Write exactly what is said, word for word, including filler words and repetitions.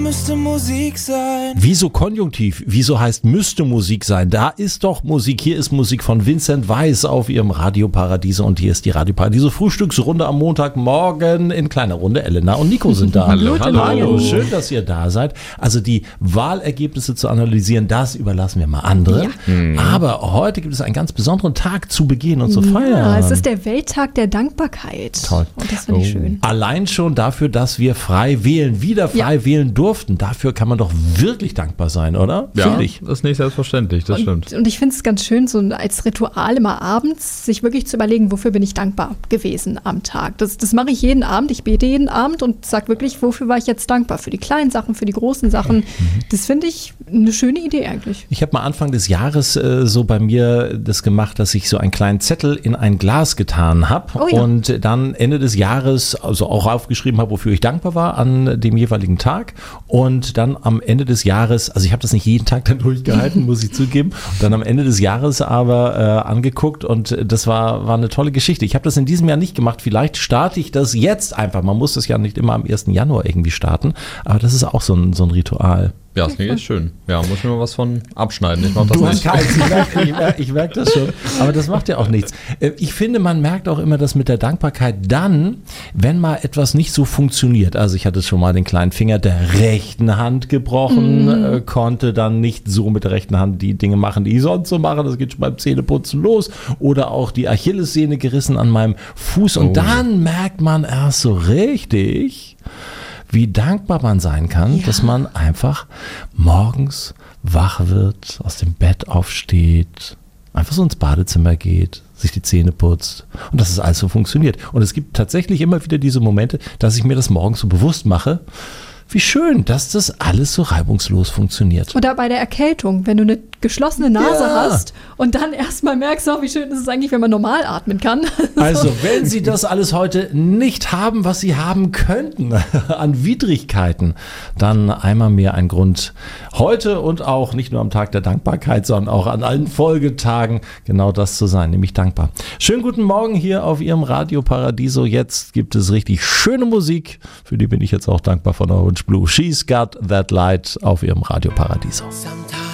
Müsste Musik sein. Wieso Konjunktiv? Wieso heißt müsste Musik sein? Da ist doch Musik. Hier ist Musik von Vincent Weiss auf ihrem Radio Paradiso und hier ist die Radio Paradiso Frühstücksrunde am Montagmorgen in kleiner Runde. Elena und Nico sind da. Hallo, hallo. Hallo, schön, dass ihr da seid. Also die Wahlergebnisse zu analysieren, das überlassen wir mal anderen. Ja. Mhm. Aber heute gibt es einen ganz besonderen Tag zu begehen und zu feiern. Ja, es ist der Welttag der Dankbarkeit. Toll. Und das finde ich oh. schön. Allein schon dafür, dass wir frei wählen, wieder frei ja. wählen durften. Dafür kann man doch wirklich dankbar sein, oder? Ja, das ist nicht selbstverständlich, das und, stimmt. Und ich finde es ganz schön, so als Ritual immer abends, sich wirklich zu überlegen, wofür bin ich dankbar gewesen am Tag. Das, das mache ich jeden Abend, ich bete jeden Abend und sage wirklich, wofür war ich jetzt dankbar? Für die kleinen Sachen, für die großen Sachen. Mhm. Das finde ich eine schöne Idee eigentlich. Ich habe mal Anfang des Jahres äh, so bei mir das gemacht, dass ich so einen kleinen Zettel in ein Glas getan habe oh ja. und dann Ende des Jahres also auch aufgeschrieben habe, wofür ich dankbar war an dem jeweiligen Tag. Und dann am Ende des Jahres, also ich habe das nicht jeden Tag dann durchgehalten, muss ich zugeben, und dann am Ende des Jahres aber äh, angeguckt und das war, war eine tolle Geschichte. Ich habe das in diesem Jahr nicht gemacht, vielleicht starte ich das jetzt einfach. Man muss das ja nicht immer am ersten Januar irgendwie starten, aber das ist auch so ein, so ein Ritual. Ja, das klingt echt schön. Ja, muss ich mir mal was von abschneiden. Ich mach das du nicht. Hast keins, ich merke ich merk, ich merk das schon. Aber das macht ja auch nichts. Ich finde, man merkt auch immer das mit der Dankbarkeit dann, wenn mal etwas nicht so funktioniert. Also ich hatte schon mal den kleinen Finger der rechten Hand gebrochen, mm. äh, konnte dann nicht so mit der rechten Hand die Dinge machen, die ich sonst so mache. Das geht schon beim Zähneputzen los. Oder auch die Achillessehne gerissen an meinem Fuß. Und oh. dann merkt man erst so richtig, wie dankbar man sein kann, ja. dass man einfach morgens wach wird, aus dem Bett aufsteht, einfach so ins Badezimmer geht, sich die Zähne putzt und dass es alles so funktioniert. Und es gibt tatsächlich immer wieder diese Momente, dass ich mir das morgens so bewusst mache, wie schön, dass das alles so reibungslos funktioniert. Oder bei der Erkältung, wenn du eine geschlossene Nase ja. hast und dann erstmal merkst, oh, wie schön ist es eigentlich, wenn man normal atmen kann. Also, wenn Sie das alles heute nicht haben, was Sie haben könnten an Widrigkeiten, dann einmal mehr ein Grund, heute und auch nicht nur am Tag der Dankbarkeit, sondern auch an allen Folgetagen genau das zu sein, nämlich dankbar. Schönen guten Morgen hier auf Ihrem Radio Paradiso. Jetzt gibt es richtig schöne Musik, für die bin ich jetzt auch dankbar von Orange Blue. She's Got That Light auf Ihrem Radio Paradiso.